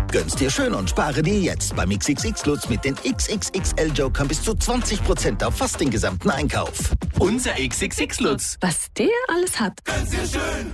Gönn's dir schön und spare dir jetzt beim XXX Lutz mit den XXXL Jokern bis zu 20% auf fast den gesamten Einkauf. Unser XXX Lutz. Was der alles hat. Gönn's dir schön.